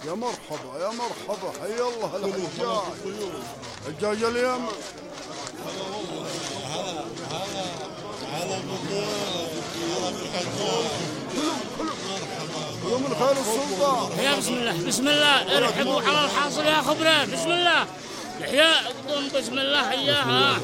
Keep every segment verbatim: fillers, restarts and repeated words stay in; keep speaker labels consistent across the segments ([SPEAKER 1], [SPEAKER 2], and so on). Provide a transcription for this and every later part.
[SPEAKER 1] يا مرحبا يا مرحبا، حي الله الحجاج، حجاج اليمن.
[SPEAKER 2] هلا هلا هلا
[SPEAKER 1] كلوا من خير السلطان.
[SPEAKER 3] يا بسم الله بسم الله، ارحبوا على الحاصل يا خبره، بسم الله. يحيى قدم بسم الله، حياها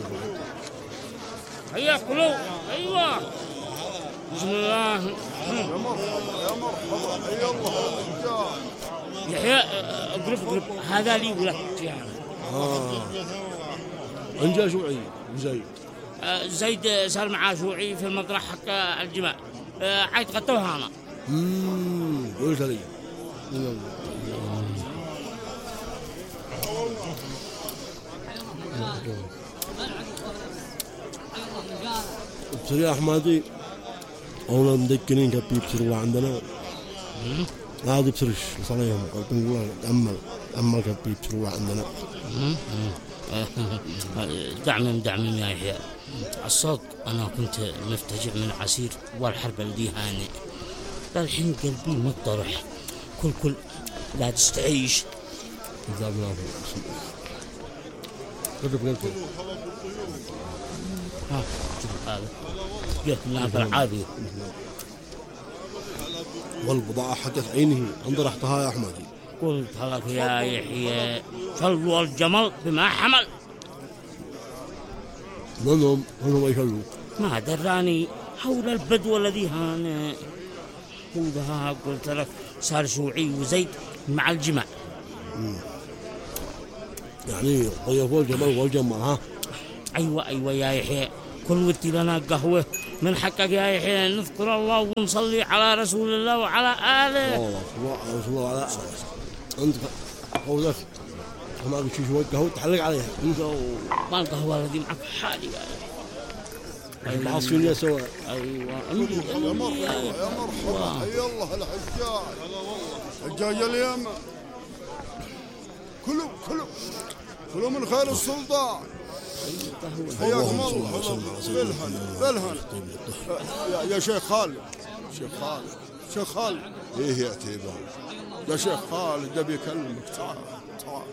[SPEAKER 3] هيا كلوا. ايوه بسم الله.
[SPEAKER 1] يا مرحبا يا مرحبا، حي الله الحجاج.
[SPEAKER 3] يحيى اقرب اقرب، هذا لي ولك يعني.
[SPEAKER 4] اه انجا شوعي زيد
[SPEAKER 3] زيد صار معاه شوعي في المطرح حق الجماع، عيد غطوها انا.
[SPEAKER 4] امم قلت لي بصريح احمدي اولا مدكنين كبي بسروا عندنا هذه بسرش صليهم قلت نقول امل امل كبي بسروا عندنا.
[SPEAKER 3] دعمم دعمم يا يحيى. الصدق انا كنت مفتجع من عسير والحرب اللي هاني، الحين قلبي مطرح كل كل لا تستعيش.
[SPEAKER 4] جاب الله قلت قلت
[SPEAKER 3] ها شوف هذا جت لنا بالعافيه.
[SPEAKER 4] والبضاعة حقت عينه انظر احتها يا احمدي.
[SPEAKER 3] قلت لك يا يحيى شلوا الجمل بما حمل.
[SPEAKER 4] منهم منهم يشلوا
[SPEAKER 3] ما دراني حول البدو الذي هان خذها. قلت لك صار شوعي وزيد مع الجماع.
[SPEAKER 4] يعني ضيفوا الجمل والجمل. ها
[SPEAKER 3] ايوه ايوه يا يحيى، كل ودي لنا قهوه من حقك يا يحيى، نذكر الله ونصلي على رسول الله وعلى اله.
[SPEAKER 4] والله الله الله على انت قولك ما قلت شو قهوه تحلق عليها.
[SPEAKER 3] ما القهوه الذي معك حالي يا
[SPEAKER 4] العصفين يا سوا.
[SPEAKER 3] ايوه
[SPEAKER 1] يا مرحبا يا مرحبا، حي الله الحجاج، حجاج اليمن. كلوا كلوا كلوا من خير السلطان. حياكم الله. بالهنا بالهنا يا, يا شيخ خالد، شيخ خالد شيخ خالد.
[SPEAKER 2] ايه يا تيبان؟
[SPEAKER 1] يا شيخ خالد ابي اكلمك، تعال تعال.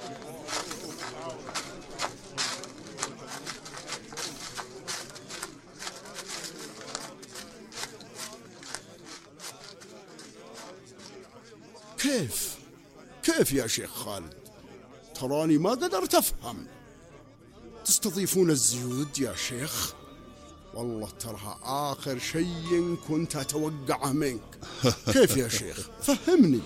[SPEAKER 1] كيف كيف يا شيخ خالد؟ تراني ما قدرت افهم. تستضيفون الزيود يا شيخ؟ والله ترها آخر شيء كنت أتوقعه منك. كيف يا شيخ؟ فهمني.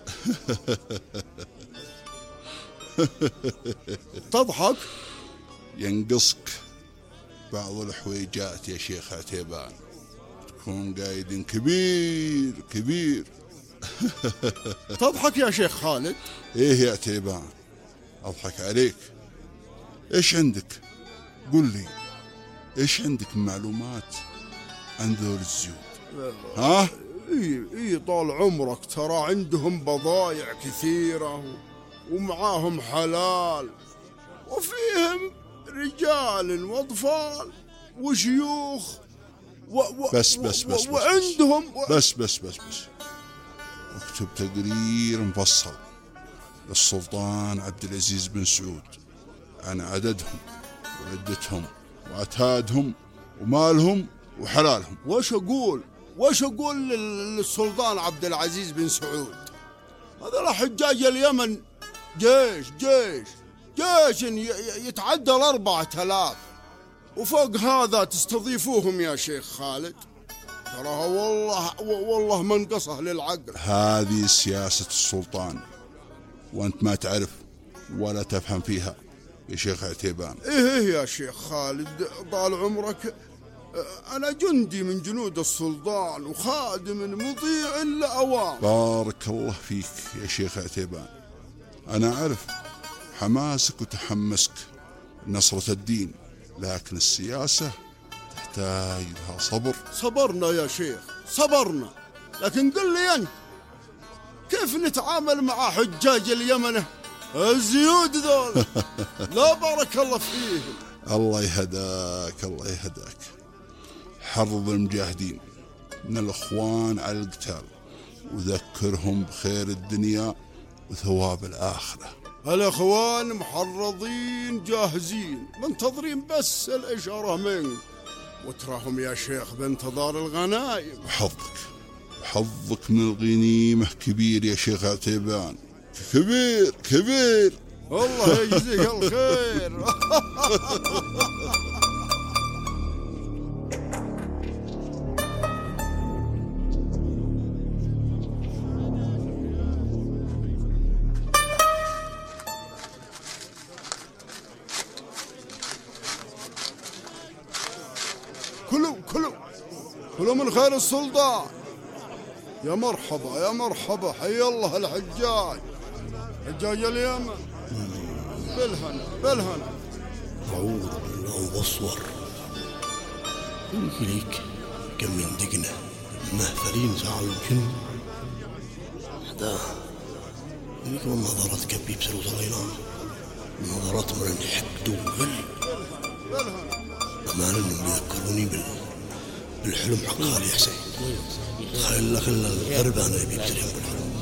[SPEAKER 1] تضحك؟
[SPEAKER 2] ينقصك بعض الحويجات يا شيخ عتيبان، تكون قايد كبير كبير.
[SPEAKER 1] تضحك يا شيخ خالد؟
[SPEAKER 2] ايه يا عتيبان اضحك عليك؟ ايش عندك؟ قل لي ايش عندك معلومات عن ذول الزيود؟ ها؟
[SPEAKER 1] اي اي طال عمرك، ترى عندهم بضايع كثيرة ومعاهم حلال، وفيهم رجال واطفال وشيوخ و و
[SPEAKER 2] بس بس بس, بس
[SPEAKER 1] وعندهم
[SPEAKER 2] بس بس بس بس اكتب تقرير مفصل للسلطان عبد العزيز بن سعود عن عددهم وعدتهم وعتادهم ومالهم وحلالهم.
[SPEAKER 1] وش اقول وش اقول للسلطان عبد العزيز بن سعود؟ هذا حجاج اليمن جيش جيش جيش يتعدى الأربعة آلاف، وفوق هذا تستضيفوهم يا شيخ خالد. تراها والله والله منقصه للعقل.
[SPEAKER 2] هذه سياسة السلطان وانت ما تعرف ولا تفهم فيها يا شيخ عتيبان.
[SPEAKER 1] ايه ايه يا شيخ خالد طال عمرك، انا جندي من جنود السلطان وخادم مطيع لأوامر.
[SPEAKER 2] بارك الله فيك يا شيخ عتيبان، انا اعرف حماسك وتحمسك لنصرة الدين، لكن السياسة تحتاج لها صبر.
[SPEAKER 1] صبرنا يا شيخ صبرنا، لكن قل لي انت كيف نتعامل مع حجاج اليمن الزيود ذول؟ لا بارك الله فيهم.
[SPEAKER 2] الله يهداك الله يهداك. حرض المجاهدين من الإخوان على القتال وذكرهم بخير الدنيا وثواب الآخرة.
[SPEAKER 1] الأخوان محرضين جاهزين منتظرين بس الإشارة منك، وتراهم يا شيخ بانتظار الغنايم.
[SPEAKER 2] حظك حظك من الغنيمة كبير يا شيخ عتيبان، كبير كبير.
[SPEAKER 1] الله يجزيك الخير. كلوا كلوا كلوا من خير السلطان. يا مرحبا يا مرحبا، حي الله الحجاج، حجاج اليمن. بالهنا بالهنا.
[SPEAKER 4] أعوذ بالله والصور. ليك كم من دقنة مهفلين زعل الجن هذا ليك من نظرات كبي بسرو صغيران، نظرات من الحقد وغل أمان إنهم يذكروني بال بالحلم حق خالي حسين. تخيل لك الغربان يبي بسرهم بالحلم.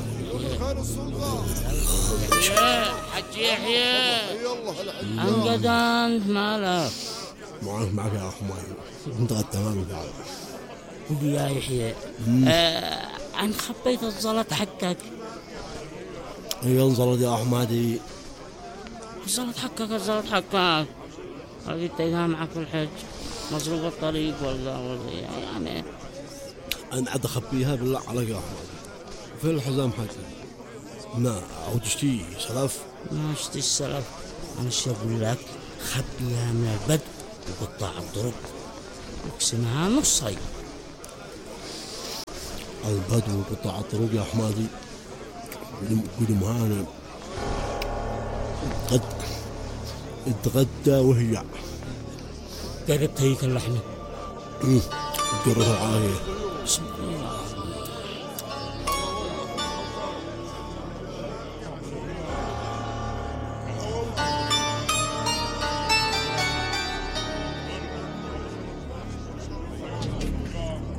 [SPEAKER 3] حج يحيى انقدان مالك
[SPEAKER 4] معك معك يا أخو مايو انت تمام قاعد.
[SPEAKER 3] قل يا يحيى آه عن خبيت الزلط حقك.
[SPEAKER 4] اي انزلت يا احمدي.
[SPEAKER 3] الزلط حقك الزلط حقك لقيت تلقاها معك في الحج مصروف الطريق ولا ولا يعني
[SPEAKER 4] انا عاد اخبيها بالله عليك يا احمد في الحزام حقي. ما عود اشتي سلف
[SPEAKER 3] ما اشتي السلف. انا ايش اقول لك خبيها من البدء وقطاع الطرق اقسمها نصي.
[SPEAKER 4] البدو وقطاع الطرق يا احمدي قدم هانا قد اتغدى وهي
[SPEAKER 3] قربت هيك اللحمة
[SPEAKER 4] قربت العاية.
[SPEAKER 3] بسم الله